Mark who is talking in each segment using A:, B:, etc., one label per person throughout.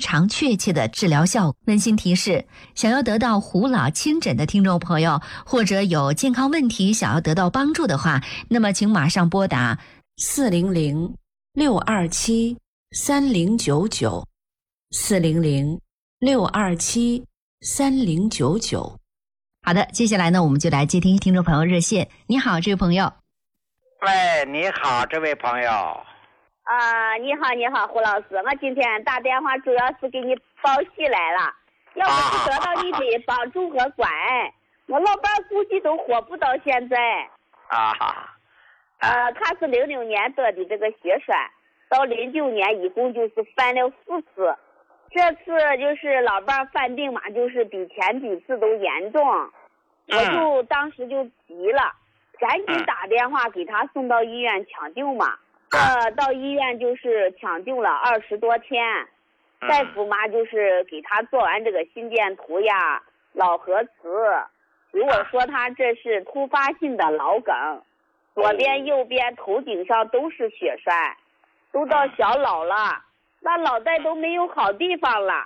A: 常确切的治疗效果。温馨提示：想要得到胡老亲诊的听众朋友，或者有健康问题想要得到帮助的话，那么请马上拨打400-627-3099，400-627-3099。好的，接下来呢，我们就来接听听众朋友热线。你好，这位朋友。
B: 喂，你好，这位朋友。
C: 你好，胡老师，我今天打电话主要是给你报喜来了。要不是得到你的帮助和关爱，我老伴估计都活不到现在。他是06年得的这个血栓，到09年一共就是犯了4次。这次就是老伴犯病嘛，就是比前几次都严重。我就当时就急了，赶紧打电话给他送到医院抢救嘛。到医院就是抢救了20多天，大夫嘛就是给他做完这个心电图呀、脑核磁，给我说他这是突发性的脑梗，左边右边头顶上都是血栓，都到小脑了，那脑袋都没有好地方了。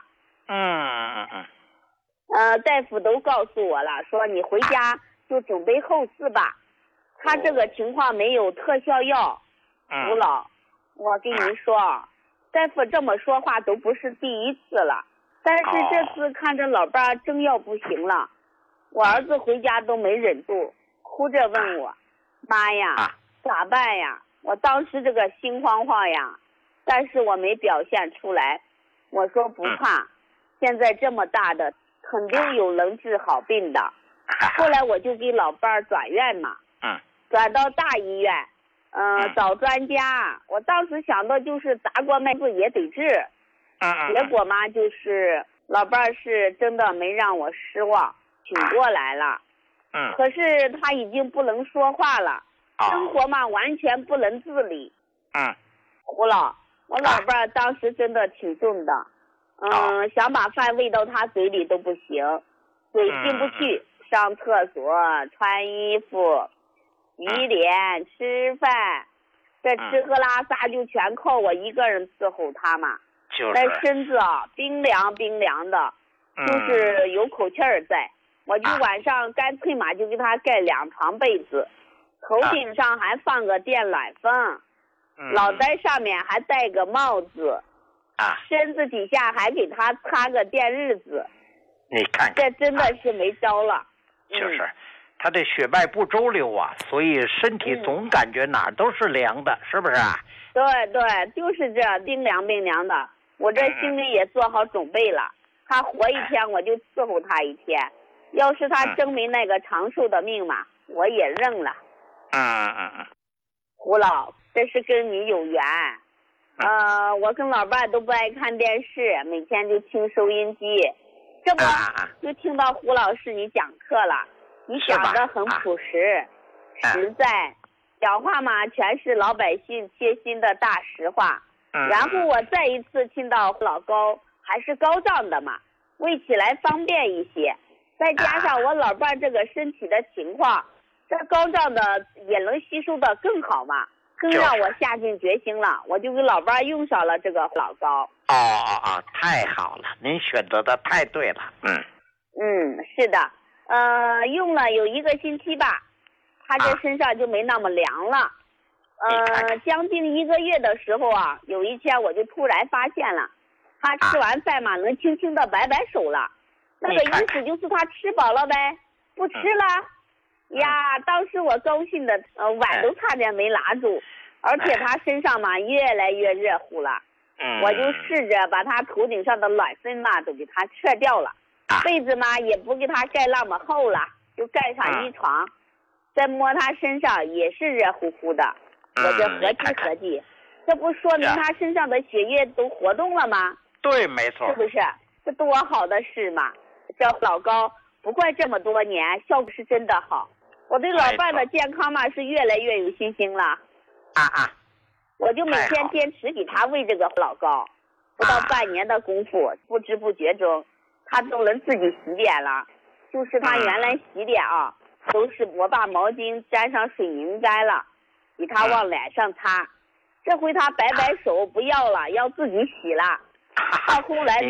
C: 大夫都告诉我了，说你回家就准备后事吧，他这个情况没有特效药。胡老，我跟你说，大夫这么说话都不是第一次了，但是这次看着老伴真要不行了，我儿子回家都没忍住，哭着问我，妈呀，咋办呀？我当时这个心慌慌呀，但是我没表现出来，我说不怕，现在这么大的肯定有能治好病的。后来我就给老伴转院嘛，转到大医院。找专家，我当时想到就是砸锅卖铁也得治，结果嘛就是老伴是真的没让我失望，挺过来了。可是他已经不能说话了，生活嘛完全不能自理。胡老，我老伴当时真的挺重的，想把饭喂到他嘴里都不行，嘴进不去，上厕所、穿衣服、洗脸、吃饭，这吃喝拉撒就全靠我一个人伺候他嘛。那身子冰凉冰凉的，就是有口气儿在。我就晚上干脆嘛就给他盖2床被子，头顶上还放个电暖风，脑袋上面还戴个帽子，身子底下还给他擦个电日子。
B: 你看，
C: 这真的是没招了。
B: 就是他的血脉不周流啊，所以身体总感觉哪儿都是凉的，是不是啊？
C: 对，就是这冰凉冰凉的。我这心里也做好准备了，他活一天我就伺候他一天，要是他真没那个长寿的命嘛，我也认了。胡老，这是跟你有缘。我跟老伴都不爱看电视，每天就听收音机，这不就听到胡老师你讲课了。你讲的很朴实实在，讲话嘛全是老百姓贴心的大实话。然后我再一次听到老高还是高胀的嘛，喂起来方便一些，再加上我老伴这个身体的情况，这高胀的也能吸收的更好嘛，更让我下定决心了，我就给老伴用上了这个老高。
B: 太好了，您选择的太对了。
C: 是的。用了有1个星期吧，他这身上就没那么凉了。将近1个月的时候啊，有一天我就突然发现了，他吃完饭嘛，能轻轻的摆手了，那个意思就是他吃饱了呗，不吃了。呀，当时我高兴的碗都差点没拿住，而且他身上嘛越来越热乎了。我就试着把他头顶上的暖风嘛都给他撤掉了。被子嘛也不给他盖那么厚了，就盖上1床，再摸他身上也是热乎乎的。我这合计，这不说明他身上的血液都活动了吗？
B: 对，没错，
C: 是不是？这多好的事嘛！这老高不怪这么多年，效果是真的好。我对老伴的健康嘛是越来越有信心了。我就每天坚持给他喂这个老高，不到半年的功夫，不知不觉中他都能自己洗脸了。就是他原来洗脸都是我把毛巾沾上水拧干了，给他往脸上擦。这回他摆手不要了，要自己洗了。到后来